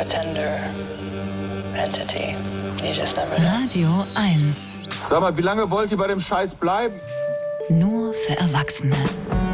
a tender entity. You just never know. Radio 1. Sag mal, wie lange wollt ihr bei dem Scheiß bleiben? Nur für Erwachsene.